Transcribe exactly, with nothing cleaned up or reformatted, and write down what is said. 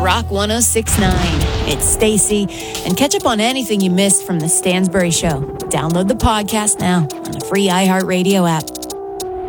Rock ten sixty-nine. It's Stacy, and catch up on anything you missed from the Stansbury Show. Download the podcast now on the free iHeartRadio app.